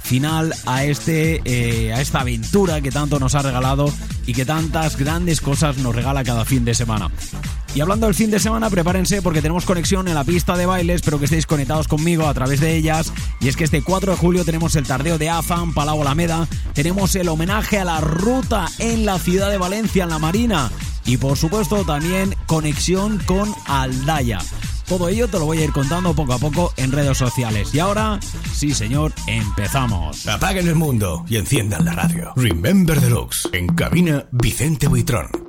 final a esta aventura que tanto nos ha regalado y que tantas grandes cosas nos regala cada fin de semana. Y hablando del fin de semana, prepárense porque tenemos conexión en la pista de baile. Espero que estéis conectados conmigo a través de ellas. Y es que este 4 de julio tenemos el tardeo de AFAM, Palau Alameda. Tenemos el homenaje a la ruta en la ciudad de Valencia, en la Marina. Y por supuesto también conexión con Aldaya. Todo ello te lo voy a ir contando poco a poco en redes sociales. Y ahora, sí señor, empezamos. Apaguen el mundo y enciendan la radio. Remember Deluxe, en cabina Vicente Buitrón.